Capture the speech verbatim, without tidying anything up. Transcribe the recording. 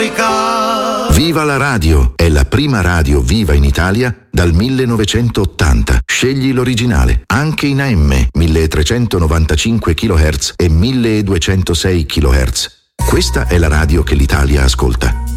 Africa. Viva la radio! È la prima radio viva in Italia dal millenovecentottanta. Scegli l'originale, anche in A M, milletrecentonovantacinque chilohertz e milleduecentosei chilohertz. Questa è la radio che l'Italia ascolta.